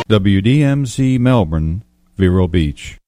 WDMZ Melbourne, Vero Beach.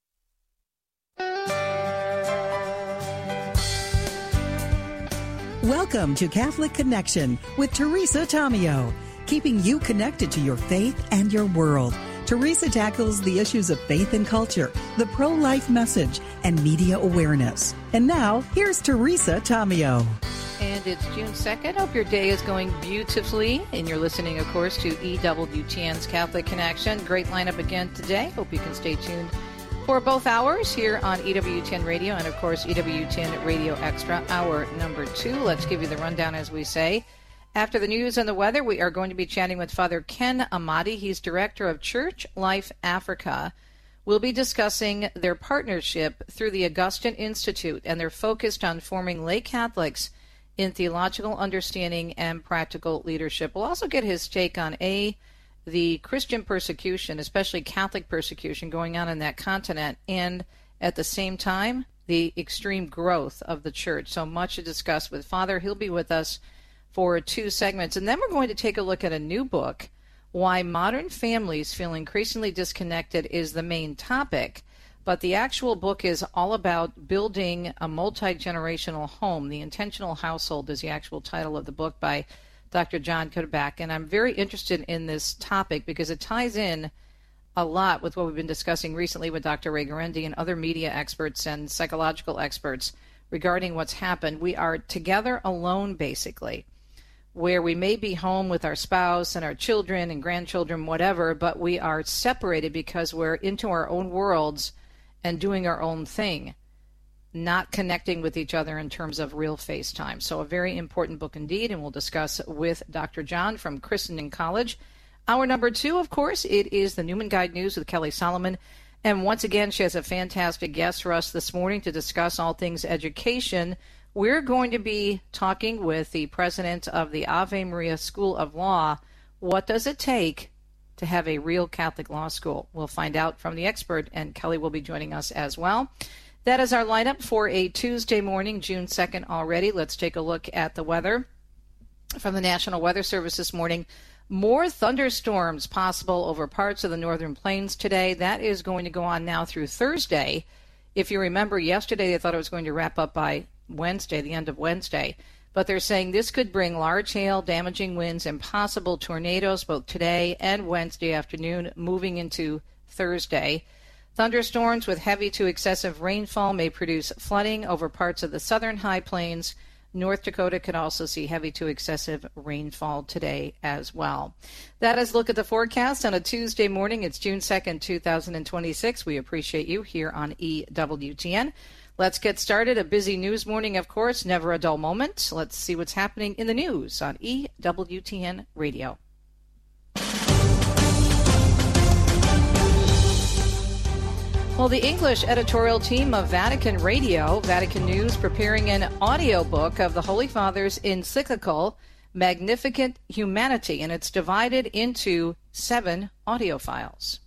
Welcome to Catholic Connection with Teresa Tomeo, keeping you connected to your faith and your world. Teresa tackles the issues of faith and culture, the pro-life message, and media awareness. And now, here's Teresa Tomeo. And it's June 2nd. Hope your day is going beautifully. And you're listening, of course, to EWTN's Catholic Connection. Great lineup again today. Hope you can stay tuned for both hours here on EWTN Radio and, of course, EWTN Radio Extra, hour number 2. Let's give you the rundown, as we say. After the news and the weather, we are going to be chatting with Father Ken Amati. He's director of Church Life Africa. We'll be discussing their partnership through the Augustine Institute, and they're focused on forming lay Catholics in theological understanding and practical leadership. We'll also get his take on the Christian persecution, especially Catholic persecution going on in that continent, and at the same time, the extreme growth of the church. So much to discuss with Father. He'll be with us for 2 segments. And then we're going to take a look at a new book, Why Modern Families Feel Increasingly Disconnected is the main topic. But the actual book is all about building a multi-generational home. The Intentional Household is the actual title of the book by Dr. John Kudabak. And I'm very interested in this topic because it ties in a lot with what we've been discussing recently with Dr. Ray Guarendi and other media experts and psychological experts regarding what's happened. We are together alone, basically, where we may be home with our spouse and our children and grandchildren, whatever, but we are separated because we're into our own worlds and doing our own thing, not connecting with each other in terms of real face time. So a very important book indeed, and we'll discuss with Dr. John from Christendom College. Hour number 2, of course, it is the Newman Guide News with Kelly Solomon. And once again, she has a fantastic guest for us this morning to discuss all things education. We're going to be talking with the president of the Ave Maria School of Law. What does it take to have a real Catholic law school? We'll find out from the expert, and Kelly will be joining us as well. That is our lineup for a Tuesday morning, June 2nd already. Let's take a look at the weather from the National Weather Service this morning. More thunderstorms possible over parts of the northern plains today. That is going to go on now through Thursday. If you remember, yesterday they thought it was going to wrap up by Wednesday, the end of Wednesday. But they're saying this could bring large hail, damaging winds, and possible tornadoes both today and Wednesday afternoon, moving into Thursday. Thunderstorms with heavy to excessive rainfall may produce flooding over parts of the southern high plains. North Dakota could also see heavy to excessive rainfall today as well. That is a look at the forecast on a Tuesday morning. It's June 2nd, 2026. We appreciate you here on EWTN. Let's get started. A busy news morning, of course, never a dull moment. Let's see what's happening in the news on EWTN Radio. Well, the English editorial team of Vatican Radio, Vatican News, preparing an audiobook of the Holy Father's encyclical, Magnificat Humanity, and it's divided into 7 audio files.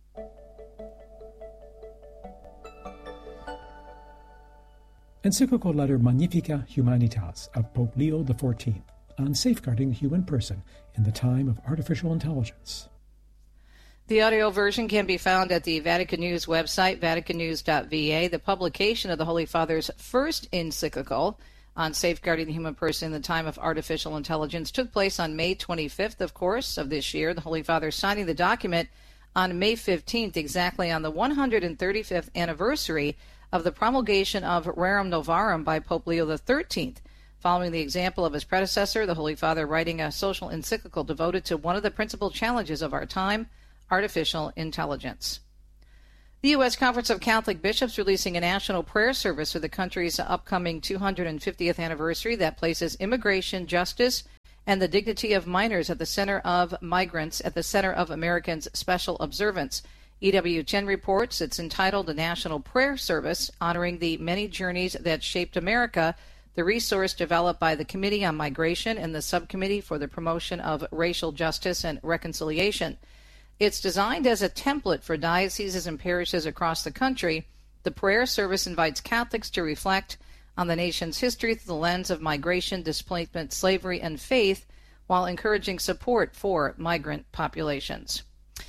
Encyclical letter Magnificat Humanitas of Pope Leo XIV on safeguarding the human person in the time of artificial intelligence. The audio version can be found at the Vatican News website, vaticannews.va. The publication of the Holy Father's first encyclical on safeguarding the human person in the time of artificial intelligence took place on May 25th, of course, of this year. The Holy Father signing the document on May 15th, exactly on the 135th anniversary of the promulgation of Rerum Novarum by Pope Leo XIII. Following the example of his predecessor, the Holy Father writing a social encyclical devoted to one of the principal challenges of our time, artificial intelligence. The U.S. Conference of Catholic Bishops releasing a national prayer service for the country's upcoming 250th anniversary that places immigration, justice, and the dignity of minors at the center of migrants, at the center of Americans' special observance. EWTN reports it's entitled the National Prayer Service, honoring the many journeys that shaped America, the resource developed by the Committee on Migration and the Subcommittee for the Promotion of Racial Justice and Reconciliation. It's designed as a template for dioceses and parishes across the country. The prayer service invites Catholics to reflect on the nation's history through the lens of migration, displacement, slavery, and faith, while encouraging support for migrant populations.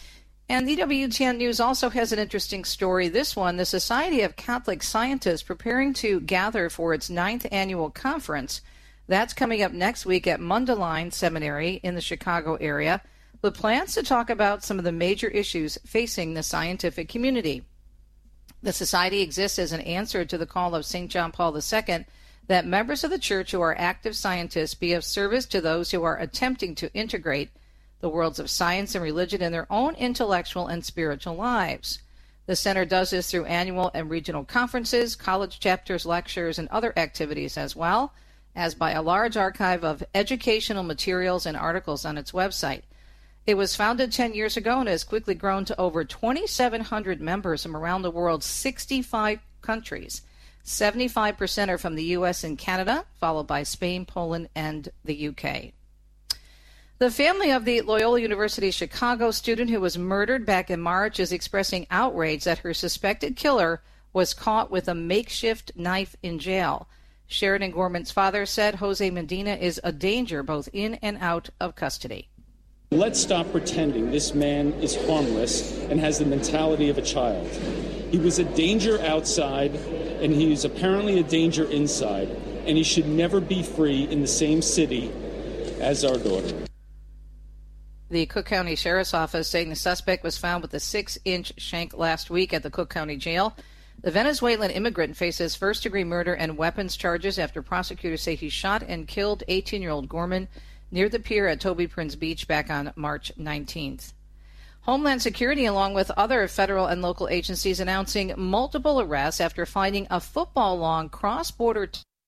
And the WTN News also has an interesting story. This one, the Society of Catholic Scientists preparing to gather for its 9th annual conference. That's coming up next week at Mundelein Seminary in the Chicago area, with plans to talk about some of the major issues facing the scientific community. The society exists as an answer to the call of St. John Paul II that members of the church who are active scientists be of service to those who are attempting to integrate the worlds of science and religion in their own intellectual and spiritual lives. The center does this through annual and regional conferences, college chapters, lectures, and other activities, as well as by a large archive of educational materials and articles on its website. It was founded 10 years ago and has quickly grown to over 2,700 members from around the world's 65 countries. 75% are from the U.S. and Canada, followed by Spain, Poland, and the U.K. The family of the Loyola University Chicago student who was murdered back in March is expressing outrage that her suspected killer was caught with a makeshift knife in jail. Sheridan Gorman's father said Jose Medina is a danger both in and out of custody. Let's stop pretending this man is harmless and has the mentality of a child. He was a danger outside, and he is apparently a danger inside, and he should never be free in the same city as our daughter. The Cook County Sheriff's Office saying the suspect was found with a 6-inch shank last week at the Cook County Jail. The Venezuelan immigrant faces first-degree murder and weapons charges after prosecutors say he shot and killed 18-year-old Gorman near the pier at Toby Prince Beach back on March 19th. Homeland Security, along with other federal and local agencies, announcing multiple arrests after finding a football-long cross-border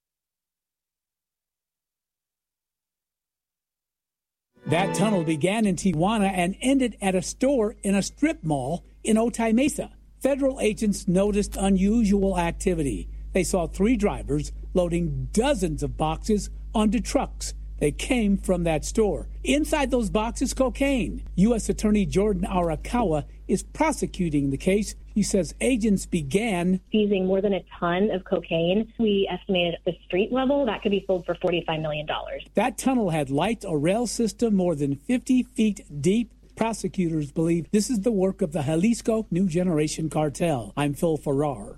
That tunnel began in Tijuana and ended at a store in a strip mall in Otay Mesa. Federal agents noticed unusual activity. They saw 3 drivers loading dozens of boxes onto trucks. They came from that store. Inside those boxes, cocaine. U.S. Attorney Jordan Arakawa is prosecuting the case. He says agents began seizing more than a ton of cocaine. We estimated at the street level that could be sold for $45 million. That tunnel had lights, a rail system more than 50 feet deep. Prosecutors believe this is the work of the Jalisco New Generation Cartel. I'm Phil Farrar.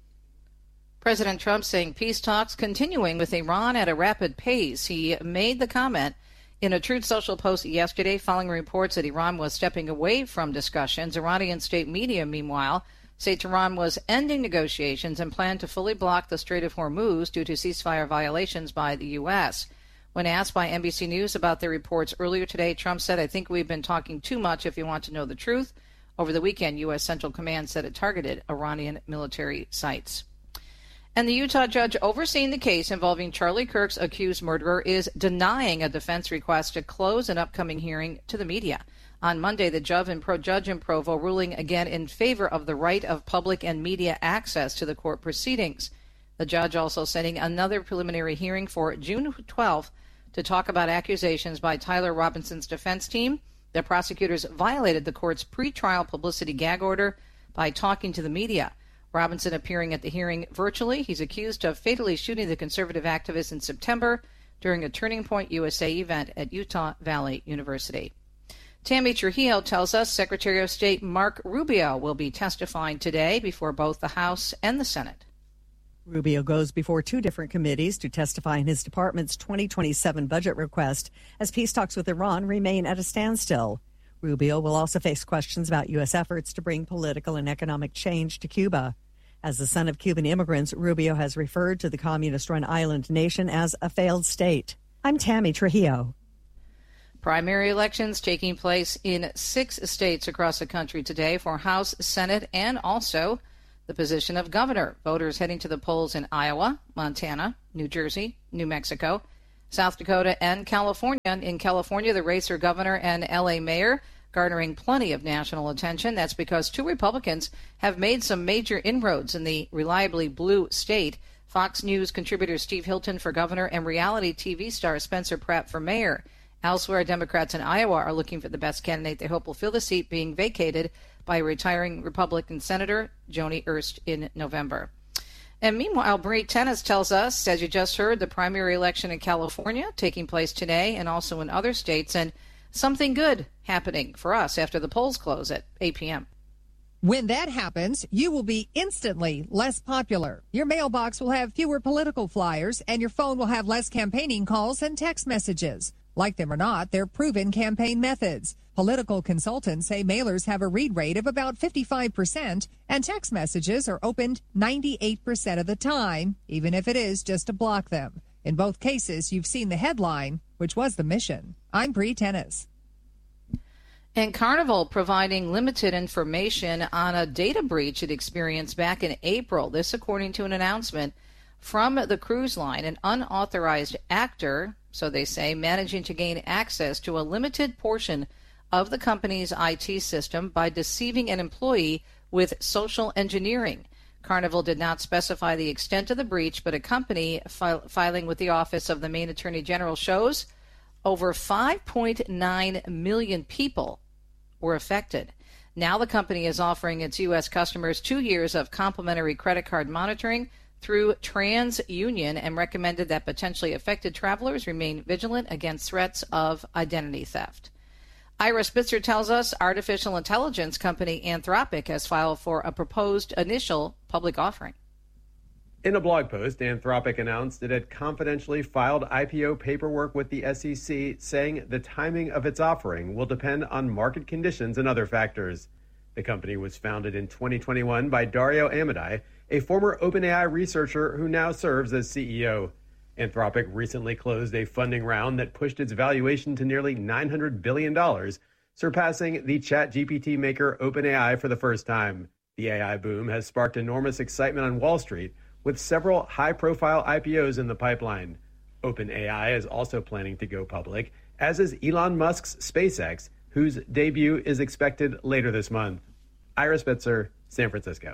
President Trump saying peace talks continuing with Iran at a rapid pace. He made the comment in a Truth Social post yesterday following reports that Iran was stepping away from discussions. Iranian state media, meanwhile, say Tehran was ending negotiations and planned to fully block the Strait of Hormuz due to ceasefire violations by the U.S. When asked by NBC News about the reports earlier today, Trump said, "I think we've been talking too much if you want to know the truth." Over the weekend, U.S. Central Command said it targeted Iranian military sites. And the Utah judge overseeing the case involving Charlie Kirk's accused murderer is denying a defense request to close an upcoming hearing to the media. On Monday, the judge in Provo ruling again in favor of the right of public and media access to the court proceedings. The judge also setting another preliminary hearing for June 12th to talk about accusations by Tyler Robinson's defense team that prosecutors violated the court's pretrial publicity gag order by talking to the media. Robinson appearing at the hearing virtually. He's accused of fatally shooting the conservative activist in September during a Turning Point USA event at Utah Valley University. Tammy Trujillo tells us Secretary of State Mark Rubio will be testifying today before both the House and the Senate. Rubio goes before 2 different committees to testify in his department's 2027 budget request as peace talks with Iran remain at a standstill. Rubio will also face questions about U.S. efforts to bring political and economic change to Cuba. As the son of Cuban immigrants, Rubio has referred to the communist-run island nation as a failed state. I'm Tammy Trujillo. Primary elections taking place in 6 states across the country today for House, Senate, and also the position of governor. Voters heading to the polls in Iowa, Montana, New Jersey, New Mexico, South Dakota, and California. In California, the race for governor and L.A. mayor garnering plenty of national attention. That's because 2 Republicans have made some major inroads in the reliably blue state. Fox News contributor Steve Hilton for governor and reality TV star Spencer Pratt for mayor. Elsewhere, Democrats in Iowa are looking for the best candidate they hope will fill the seat being vacated by retiring Republican Senator Joni Ernst in November. And meanwhile, Bree Tennis tells us, as you just heard, the primary election in California taking place today and also in other states. And something good happening for us after the polls close at 8 p.m. When that happens, you will be instantly less popular. Your mailbox will have fewer political flyers, and your phone will have less campaigning calls and text messages. Like them or not, they're proven campaign methods. Political consultants say mailers have a read rate of about 55%, and text messages are opened 98% of the time, even if it is just to block them. In both cases, you've seen the headline, which was the mission. I'm Bree Tennis. And Carnival providing limited information on a data breach it experienced back in April. This according to an announcement from the cruise line. An unauthorized actor, so they say, managing to gain access to a limited portion of the company's IT system by deceiving an employee with social engineering. Carnival did not specify the extent of the breach, but a company filing with the Office of the Maine Attorney General shows over 5.9 million people were affected. Now the company is offering its U.S. customers 2 years of complimentary credit card monitoring through TransUnion and recommended that potentially affected travelers remain vigilant against threats of identity theft. Ira Spitzer tells us artificial intelligence company Anthropic has filed for a proposed initial public offering. In a blog post, Anthropic announced it had confidentially filed IPO paperwork with the SEC, saying the timing of its offering will depend on market conditions and other factors. The company was founded in 2021 by Dario Amodei, a former OpenAI researcher who now serves as CEO. Anthropic recently closed a funding round that pushed its valuation to nearly $900 billion, surpassing the ChatGPT maker OpenAI for the first time. The AI boom has sparked enormous excitement on Wall Street, with several high-profile IPOs in the pipeline. OpenAI is also planning to go public, as is Elon Musk's SpaceX, whose debut is expected later this month. Ira Spitzer, San Francisco.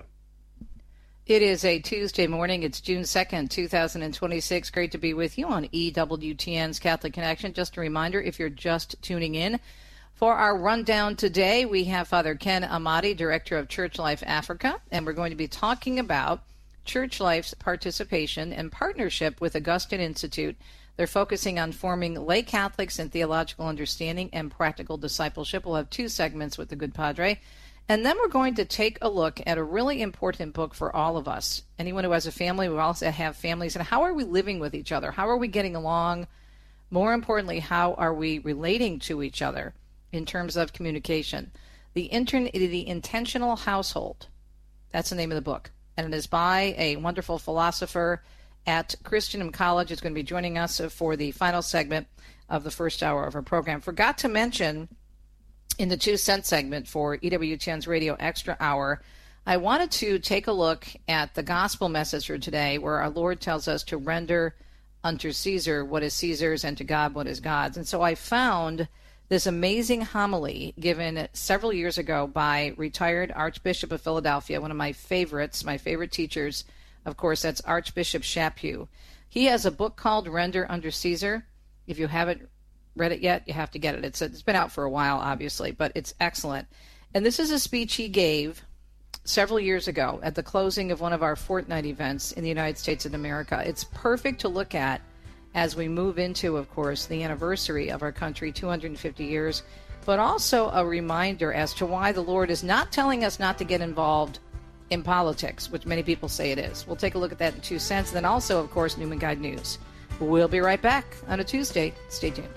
It is a Tuesday morning. It's June 2nd, 2026. Great to be with you on EWTN's Catholic Connection. Just a reminder, if you're just tuning in, for our rundown today, we have Father Ken Amati, Director of Church Life Africa, and we're going to be talking about Church Life's participation and partnership with Augustine Institute. They're focusing on forming lay Catholics in theological understanding and practical discipleship. We'll have 2 segments with the Good Padre. And then we're going to take a look at a really important book for all of us. Anyone who has a family, we also have families. And how are we living with each other? How are we getting along? More importantly, how are we relating to each other in terms of communication? The Intentional Household. That's the name of the book. And it is by a wonderful philosopher at Christian College. Is going to be joining us for the final segment of the first hour of our program. Forgot to mention in the 2 cent segment for EWTN's Radio Extra Hour, I wanted to take a look at the gospel message for today, where our Lord tells us to render unto Caesar what is Caesar's and to God what is God's. And so I found this amazing homily given several years ago by retired Archbishop of Philadelphia, one of my favorites, my favorite teachers. Of course, that's Archbishop Chaput. He has a book called Render Unto Caesar. If you haven't read it yet, you have to get it. It's been out for a while, obviously, but it's excellent. And this is a speech he gave several years ago at the closing of one of our fortnight events in the United States of America. It's perfect to look at as we move into, of course, the anniversary of our country, 250 years, but also a reminder as to why the Lord is not telling us not to get involved in politics, which many people say it is. We'll take a look at that in 2 cents. And then also, of course, Newman Guide News. We'll be right back on a Tuesday. Stay tuned.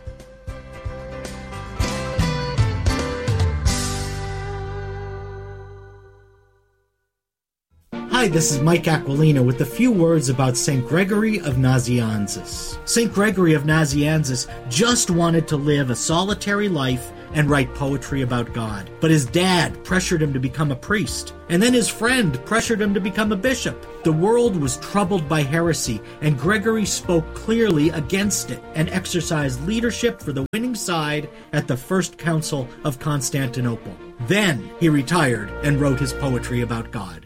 Hi, this is Mike Aquilina with a few words about St. Gregory of Nazianzus. St. Gregory of Nazianzus just wanted to live a solitary life and write poetry about God. But his dad pressured him to become a priest, and then his friend pressured him to become a bishop. The world was troubled by heresy, and Gregory spoke clearly against it and exercised leadership for the winning side at the First Council of Constantinople. Then he retired and wrote his poetry about God.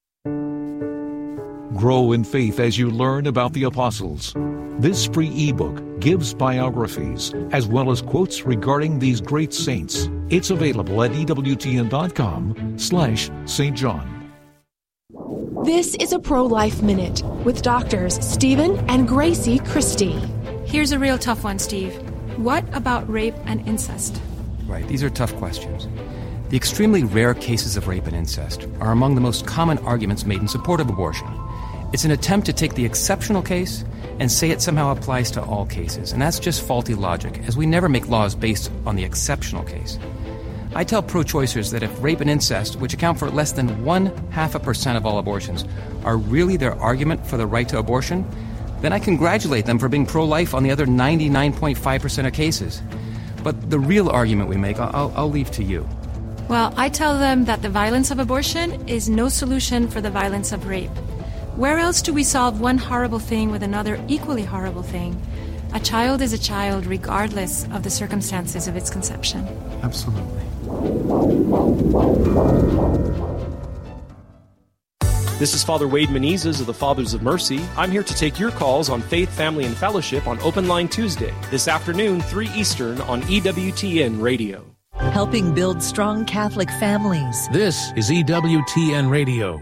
Grow in faith as you learn about the apostles. This free ebook gives biographies as well as quotes regarding these great saints. It's available at EWTN.com/St. John. This is a Pro-Life Minute with doctors Stephen and Gracie Christie. Here's a real tough one, Steve. What about rape and incest? Right, these are tough questions. The extremely rare cases of rape and incest are among the most common arguments made in support of abortion. It's an attempt to take the exceptional case and say it somehow applies to all cases, and that's just faulty logic, as we never make laws based on the exceptional case. I tell pro-choicers that if rape and incest, which account for less than 0.5% of all abortions, are really their argument for the right to abortion, then I congratulate them for being pro-life on the other 99.5% of cases. But the real argument we make, I'll leave to you. Well, I tell them that the violence of abortion is no solution for the violence of rape. Where else do we solve one horrible thing with another equally horrible thing? A child is a child regardless of the circumstances of its conception. Absolutely. This is Father Wade Menezes of the Fathers of Mercy. I'm here to take your calls on faith, family, and fellowship on Open Line Tuesday, this afternoon, 3 Eastern on EWTN Radio. Helping build strong Catholic families. This is EWTN Radio.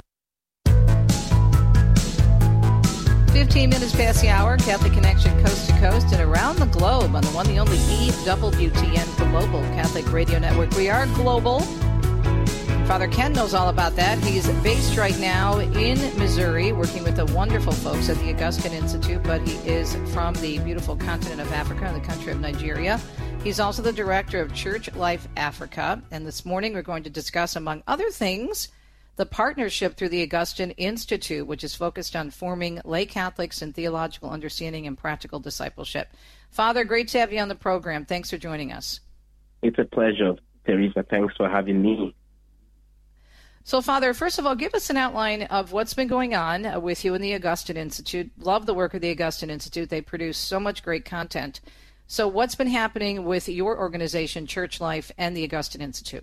15 minutes past the hour, Catholic Connection coast to coast and around the globe on the one, the only EWTN Global Catholic Radio Network. We are global. Father Ken knows all about that. He's based right now in Missouri, working with the wonderful folks at the Augustine Institute, but he is from the beautiful continent of Africa and the country of Nigeria. He's also the director of Church Life Africa, and this morning we're going to discuss, among other things, the partnership through the Augustine Institute, which is focused on forming lay Catholics in theological understanding and practical discipleship. Father, great to have you on the program. Thanks for joining us. It's a pleasure, Teresa. Thanks for having me. So, Father, first of all, give us an outline of what's been going on with you in the Augustine Institute. Love the work of the Augustine Institute. They produce so much great content. So what's been happening with your organization, Church Life, and the Augustine Institute?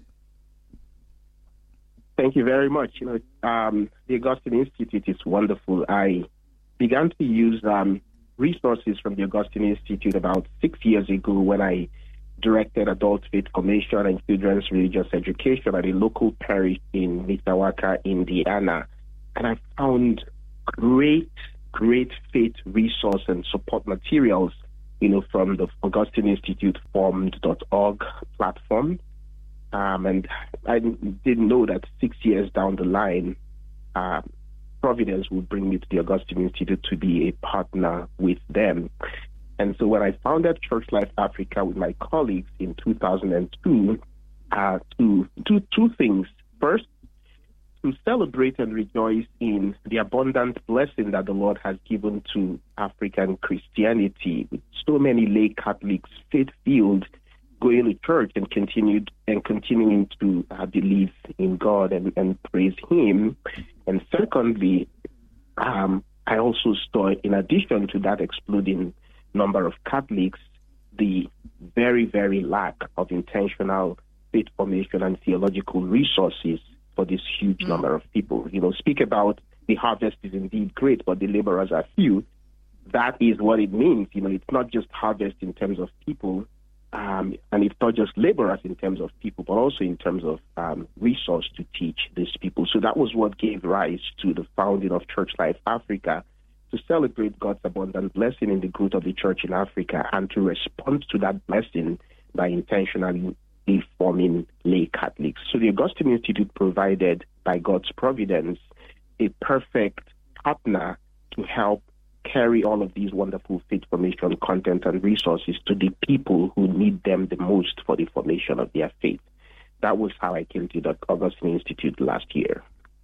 Thank you very much. The Augustine Institute is wonderful. I began to use resources from the Augustine Institute about 6 years ago when I directed adult faith formation and children's religious education at a local parish in Mishawaka, Indiana. And I found great faith resource and support materials, from the Augustine Institute formed.org platform. And I didn't know that 6 years down the line, Providence would bring me to the Augustine Institute to be a partner with them. And so when I founded Church Life Africa with my colleagues in 2002, to do two things. First, to celebrate and rejoice in the abundant blessing that the Lord has given to African Christianity, with so many lay Catholics faith-filled going to church and continuing to believe in God and praise Him. And secondly, I also saw, in addition to that exploding number of Catholics, the very, very lack of intentional faith formation and theological resources for this huge number of people. Speak about the harvest is indeed great, but the laborers are few. That is what it means. It's not just harvest in terms of people, and it's not just laborers in terms of people, but also in terms of resource to teach these people. So that was what gave rise to the founding of Church Life Africa, to celebrate God's abundant blessing in the growth of the church in Africa and to respond to that blessing by intentionally forming lay Catholics. So the Augustine Institute provided, by God's providence, a perfect partner to help carry all of these wonderful faith formation content and resources to the people who need them the most for the formation of their faith. That was how I came to the Augustine Institute last year.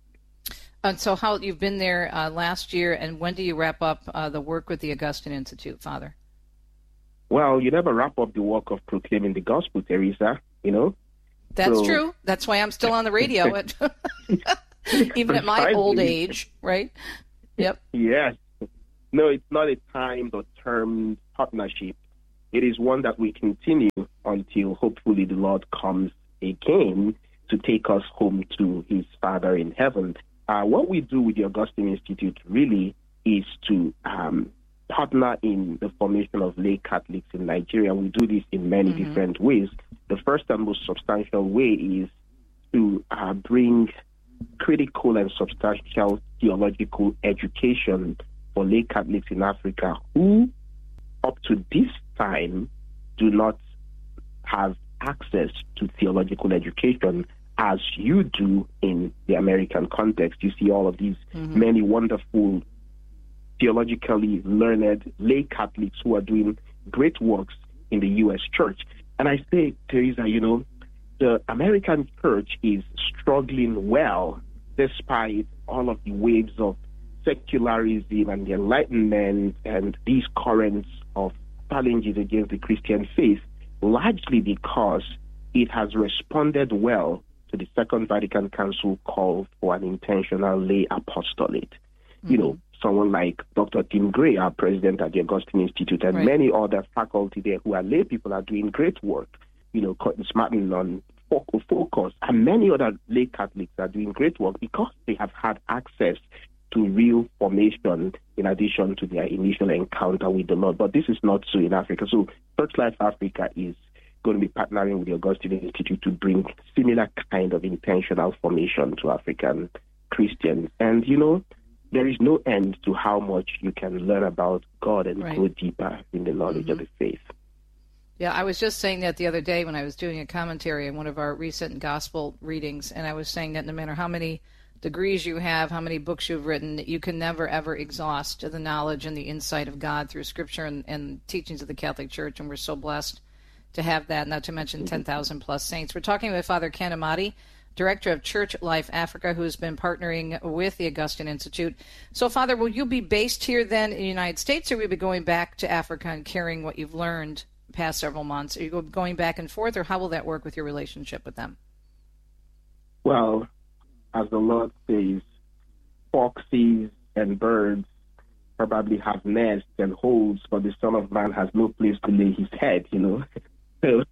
And so how you've been there last year, and when do you wrap up the work with the Augustine Institute, Father? Well, you never wrap up the work of proclaiming the gospel, Teresa, That's true. That's why I'm still on the radio, even at my old age, right? Yep. Yes. No, it's not a timed or termed partnership. It is one that we continue until hopefully the Lord comes again to take us home to His Father in heaven. What we do with the Augustine Institute really is to partner in the formation of lay Catholics in Nigeria. We do this in many different ways. The first and most substantial way is to bring critical and substantial theological education for lay Catholics in Africa who, up to this time, do not have access to theological education as you do in the American context. You see all of these many wonderful, theologically learned lay Catholics who are doing great works in the U.S. church. And I say, Teresa, the American church is struggling well despite all of the waves of secularism and the Enlightenment and these currents of challenges against the Christian faith, largely because it has responded well to the Second Vatican Council call for an intentional lay apostolate. Someone like Dr. Tim Gray, our president at the Augustine Institute, and many other faculty there who are lay people are doing great work. Curtis Martin on Focus, and many other lay Catholics are doing great work because they have had access to real formation in addition to their initial encounter with the Lord. But this is not so in Africa. So Church Life Africa is going to be partnering with the Augustine Institute to bring similar kind of intentional formation to African Christians. And, there is no end to how much you can learn about God and go deeper in the knowledge of the faith. Yeah, I was just saying that the other day when I was doing a commentary on one of our recent gospel readings, and I was saying that no matter how many degrees you have, how many books you've written, you can never, ever exhaust the knowledge and the insight of God through Scripture and teachings of the Catholic Church, and we're so blessed to have that, not to mention 10,000 plus saints. We're talking with Father Ken Amati, Director of Church Life Africa, who's been partnering with the Augustine Institute. So, Father, will you be based here then in the United States, or will you be going back to Africa and carrying what you've learned past several months? Are you going back and forth, or how will that work with your relationship with them? Well, as the Lord says, foxes and birds probably have nests and holes, but the Son of Man has no place to lay his head, So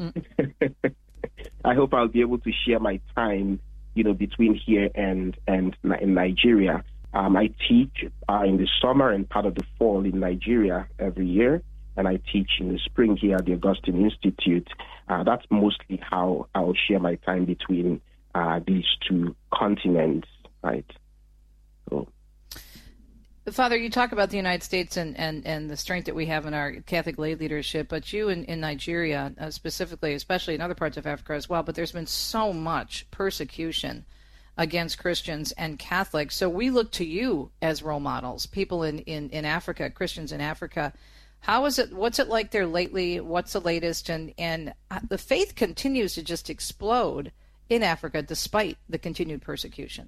I hope I'll be able to share my time, between here and in Nigeria. I teach in the summer and part of the fall in Nigeria every year, and I teach in the spring here at the Augustine Institute. That's mostly how I'll share my time between these two continents, right? So. Father, you talk about the United States and the strength that we have in our Catholic lay leadership, but you in Nigeria specifically, especially in other parts of Africa as well, but there's been so much persecution against Christians and Catholics. So we look to you as role models, people in Africa, Christians in Africa. How is it? What's it like there lately? What's the latest? And the faith continues to just explode in Africa despite the continued persecution.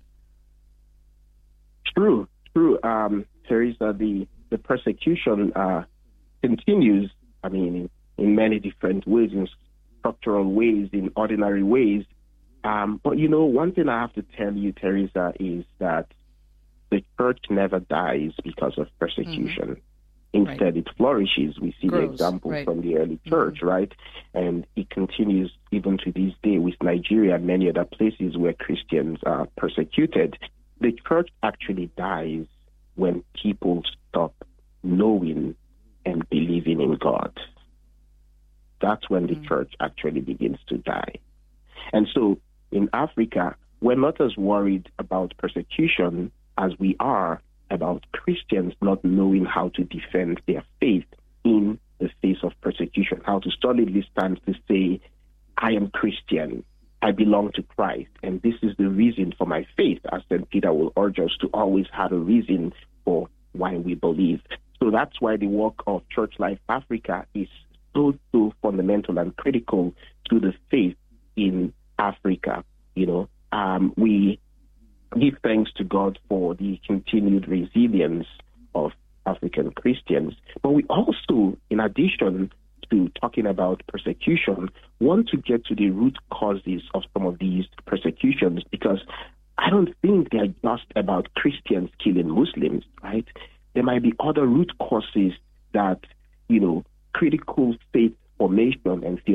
True. Teresa, the persecution continues, in many different ways, in structural ways, in ordinary ways. But, one thing I have to tell you, Teresa, is that the church never dies because of persecution. Instead, it flourishes. We see the examples from the early church, right? And it continues even to this day with Nigeria and many other places where Christians are persecuted. The church actually dies when people stop knowing and believing in God. That's when the church actually begins to die. And so in Africa, we're not as worried about persecution as we are about Christians not knowing how to defend their faith in the face of persecution, how to solidly stand to say, I am Christian, I belong to Christ, and this is the reason for my faith, as St. Peter will urge us to always have a reason for why we believe. So that's why the work of Church Life Africa is so fundamental and critical to the faith in Africa. We give thanks to God for the continued resilience of African Christians, but we also, in addition to talking about persecution, want to get to the root causes of some of these persecutions, because I don't think they're just about Christians killing Muslims, right? There might be other root causes that, critical faith formation and